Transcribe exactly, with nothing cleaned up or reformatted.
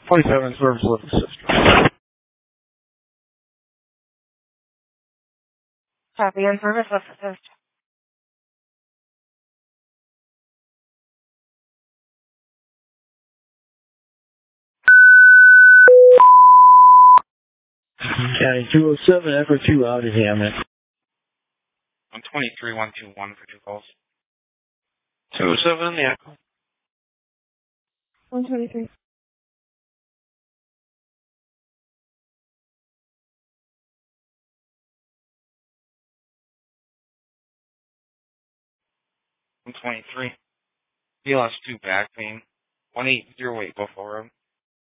twenty-seven service living system. Copy and service assist. County two oh seven, Ever two out of Hammond. one twenty-three one two one for two calls. two oh seven in the Echo. one twenty-three. one twenty-three. He lost two back pain. one eight zero eight Buffalo Road.